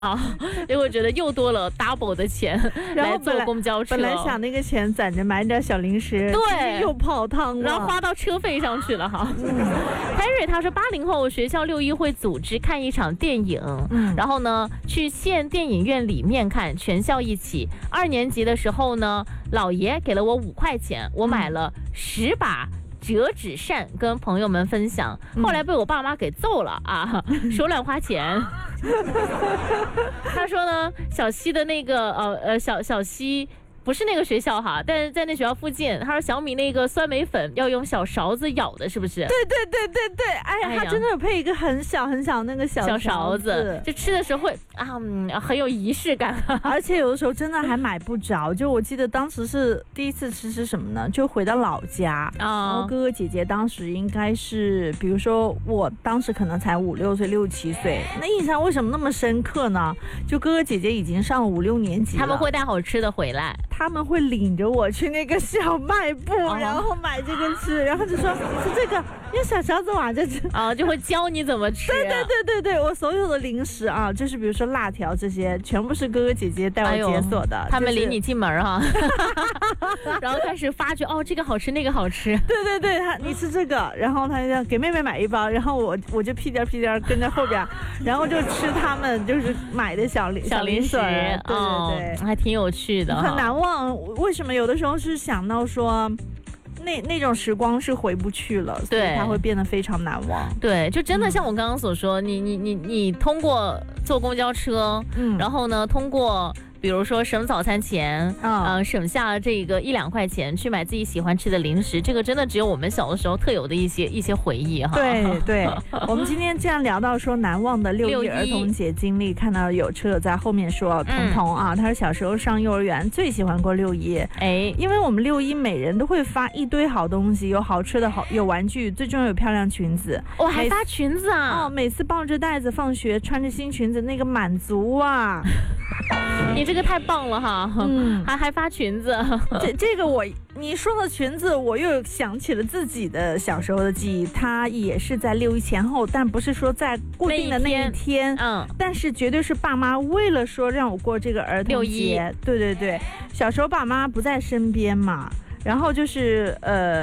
结果觉得又多了 double 的钱来坐公交车。 本来想那个钱攒着买点小零食， 对， 又泡汤了， 然后花到车费上去了哈。Harry 他说80后学校6·1会组织看一场电影，然后呢去县电影院里面看，全校一起。2年级的时候呢，姥爷给了我5块钱，我买了10把折纸扇跟朋友们分享，后来被我爸妈给揍了啊，说乱花钱。他说呢，小西的那个小西不是那个学校哈，但是在那学校附近。他说小米那个酸梅粉要用小勺子舀的，是不是？ 对，哎呀，他真的有配一个很小那个小勺子， 就吃的时候会很有仪式感， 而且有的时候真的还买不着。就我记得当时是第一次吃是什么呢？就回到老家，然后哥哥姐姐当时应该是，比如说我当时可能才5、6岁、6、7岁，那印象为什么那么深刻呢？就哥哥姐姐已经上了5、6年级了， 他们会带好吃的回来。 他们会领着我去那个小卖部，然后买这个吃，然后就说吃这个用小勺子挖着吃就会教你怎么吃。 对，我所有的零食啊，就是比如说辣条这些，全部是哥哥姐姐带我解锁的。 他们领你进门哈，然后开始发觉这个好吃那个好吃。 对，你吃这个，然后他就给妹妹买一包，然后我就屁颠跟在后边，然后就吃他们就是买的小零食。对， 还挺有趣的， 很难忘。为什么有的时候是想到说那种时光是回不去了，所以它会变得非常难忘。 对，就真的像我刚刚所说，你通过坐公交车，然后呢通过比如说省早餐钱，省下这个1、2块钱去买自己喜欢吃的零食，这个真的只有我们小的时候特有的一些回忆哈。 对，我们今天既然聊到说难忘的6·1儿童节经历，看到有车友在后面说，彤彤啊，他说小时候上幼儿园最喜欢过6·1，因为我们6·1每人都会发一堆好东西，有好吃的，有玩具，最重要有漂亮裙子。 还发裙子啊？ 每次抱着袋子放学，穿着新裙子，那个满足啊！ 你这个太棒了哈，还发裙子。 这个你说的裙子，我又想起了自己的小时候的记忆。它也是在6·1前后，但不是说在固定的那一天，但是绝对是爸妈为了说让我过这个儿童节。对，小时候爸妈不在身边嘛，然后就是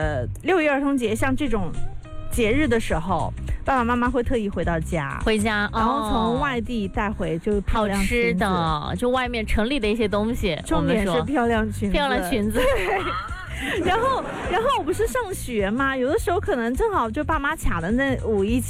6·1儿童节像这种节日的时候，爸爸妈妈会特意回家，然后从外地带回就漂亮吃的，就外面城里的一些东西， 重点是漂亮裙子。对，然后我不是上学嘛，有的时候可能正好就爸妈卡的那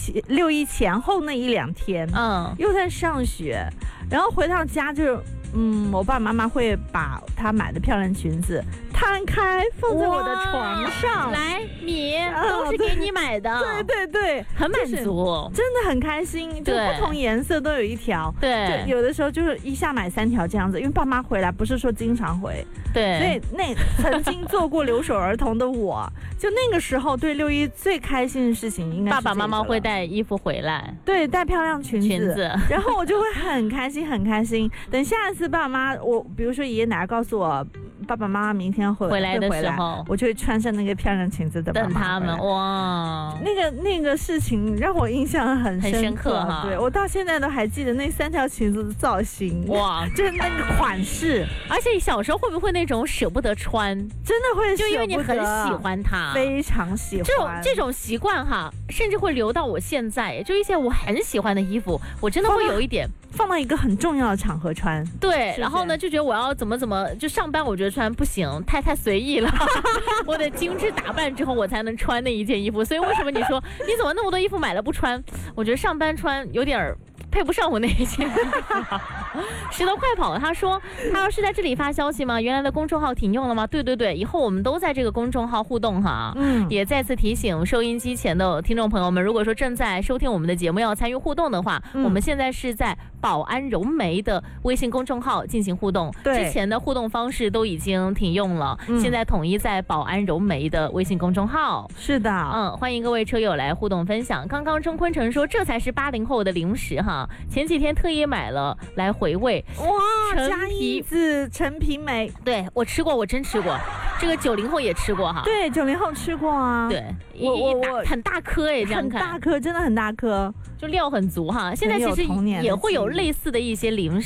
6·1前后那1、2天，又在上学，然后回到家就我爸爸妈妈会把他买的漂亮裙子摊开放在我的床上， 来米都是给你买的。 对， 很满足， 真的很开心。就不同颜色都有一条，对，有的时候就是一下买3条这样子，因为爸妈回来不是说经常回， 对， 所以那曾经做过留守儿童的我，就那个时候对6·1最开心的事情应该是爸爸妈妈会带衣服回来， 对，带漂亮裙子，然后我就会很开心。等下一次爸妈，比如说爷爷奶奶告诉我爸爸妈妈明天回来的时候，我就会穿上那个漂亮裙子的等他们。哇， 那个事情让我印象很深刻哈。 对，我到现在都还记得那3条裙子的造型，哇，就是那个款式。 而且小时候会不会那种舍不得穿？ 真的会舍不得， 就因为你很喜欢它， 非常喜欢这种习惯哈，甚至会留到我现在。就一些我很喜欢的衣服，我真的会有一点放到一个很重要的场合穿。 对，然后呢就觉得我要怎么就上班，我觉得穿不行，太随意了，我得精致打扮之后我才能穿那一件衣服。所以为什么你说你怎么那么多衣服买了不穿？我觉得上班穿有点配不上我那一件。石头快跑，他说是在这里发消息吗？原来的公众号停用了吗？对，以后我们都在这个公众号互动哈。也再次提醒收音机前的听众朋友们，如果说正在收听我们的节目要参与互动的话，我们现在是在宝安柔梅的微信公众号进行互动，之前的互动方式都已经停用了，现在统一在宝安柔梅的微信公众号。 是的， 欢迎各位车友来互动分享。刚刚钟坤成说这才是80后的零食哈，前几天特意买了来回味。 哇，加一子陈皮梅， 对，我吃过，我真吃过。 这个90后也吃过哈。 对，90后吃过啊。 对，我很大颗哎，这样看。 很大颗，真的很大颗， 就料很足哈。现在其实也会有类似的一些零食。